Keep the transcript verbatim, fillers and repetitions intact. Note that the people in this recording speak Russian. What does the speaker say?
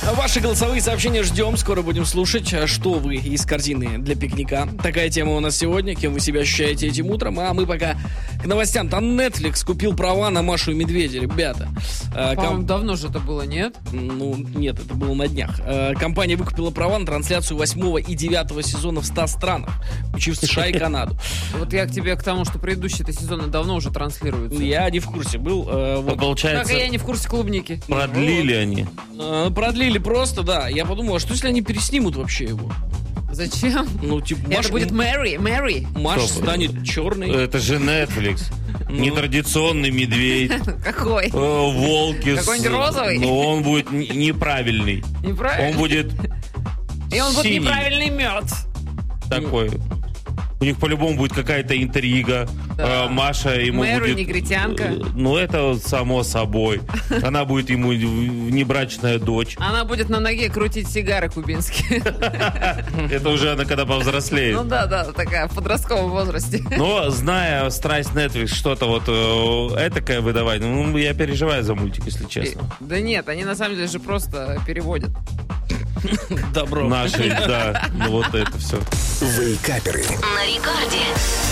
Ваши голосовые сообщения ждем. Скоро будем слушать, что вы из корзины для пикника. Такая тема у нас сегодня. Кем вы себя ощущаете этим утром? А мы пока к новостям. Там Netflix купил права на Машу и Медведя, ребята. По-моему, Ком... давно же это было, нет? Ну, нет, это было на днях. Компания выкупила права на трансляцию восьмого и девятого сезона в ста странах, включив США и Канаду. Вот я к тебе к тому, что предыдущие сезоны давно уже транслируются. Я не в курсе был. Вот. Получается, как и я не в курсе клубники. Продлили они. Продлили просто, да. Я подумал, а что если они переснимут вообще его? Зачем? Ну, типа, Маша... Это будет Мэри, Мэри. Маша станет черной. Это же Netflix. Ну. Нетрадиционный медведь. Какой? Волки. Какой-нибудь розовый? Но он будет неправильный. Неправильный? Он будет И он будет неправильный мед. Такой. У них по-любому будет какая-то интрига. Да. Маша ему Мэри, будет... негритянка. Ну, это само собой. Она будет ему внебрачная дочь. Она будет на ноге крутить сигары кубинские. Это уже она когда повзрослеет. Ну да, да, такая в подростковом возрасте. Но, зная страсть Netflix, что-то вот этакое выдавать, ну, я переживаю за мультик, если честно. Да нет, они на самом деле же просто переводят. Добро. Наши, да, ну вот это все. Вейкаперы. На рекорде.